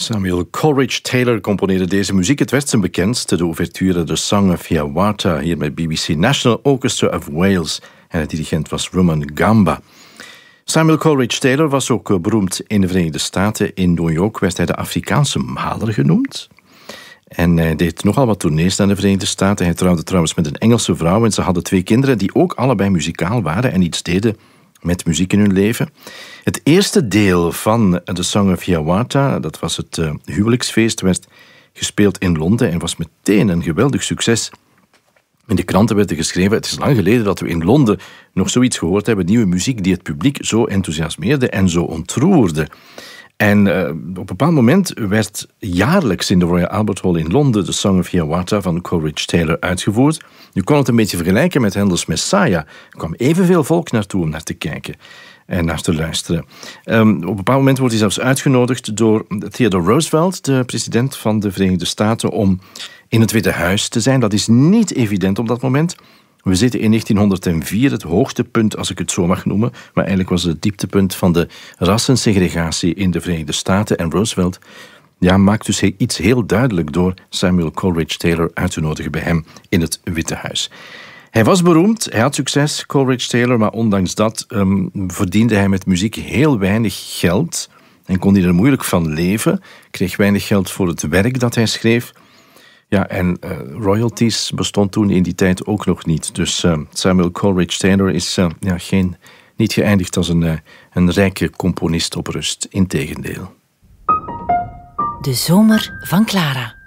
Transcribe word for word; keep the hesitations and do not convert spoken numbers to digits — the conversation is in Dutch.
Samuel Coleridge Taylor componeerde deze muziek. Het werd zijn bekendste, de ouverture The Song of Hiawatha, hier met B B C National Orchestra of Wales. En de dirigent was Rumen Gamba. Samuel Coleridge Taylor was ook beroemd in de Verenigde Staten. In New York werd hij de Afrikaanse Mahler genoemd. En hij deed nogal wat tournees naar de Verenigde Staten. Hij trouwde trouwens met een Engelse vrouw en ze hadden twee kinderen die ook allebei muzikaal waren en iets deden met muziek in hun leven. Het eerste deel van The Song of Hiawatha, dat was het uh, huwelijksfeest, werd gespeeld in Londen en was meteen een geweldig succes. In de kranten werd er geschreven, het is lang geleden dat we in Londen nog zoiets gehoord hebben, nieuwe muziek die het publiek zo enthousiasmeerde en zo ontroerde. En uh, op een bepaald moment werd jaarlijks in de Royal Albert Hall in Londen de Song of Hiawatha van Coleridge Taylor uitgevoerd. Je kon het een beetje vergelijken met Handels Messiah. Er kwam evenveel volk naartoe om naar te kijken en naar te luisteren. Um, op een bepaald moment wordt hij zelfs uitgenodigd door Theodore Roosevelt, de president van de Verenigde Staten, om in het Witte Huis te zijn. Dat is niet evident op dat moment. We zitten in negentienhonderdvier, het hoogtepunt, als ik het zo mag noemen. Maar eigenlijk was het het dieptepunt van de rassensegregatie in de Verenigde Staten. En Roosevelt ja, maakt dus iets heel duidelijk door Samuel Coleridge Taylor uit te nodigen bij hem in het Witte Huis. Hij was beroemd, hij had succes, Coleridge Taylor, maar ondanks dat um, verdiende hij met muziek heel weinig geld. En kon hij er moeilijk van leven, kreeg weinig geld voor het werk dat hij schreef. Ja, en uh, royalties bestond toen in die tijd ook nog niet. Dus uh, Samuel Coleridge Taylor is uh, ja, geen, niet geëindigd als een, uh, een rijke componist op rust. Integendeel. De zomer van Clara.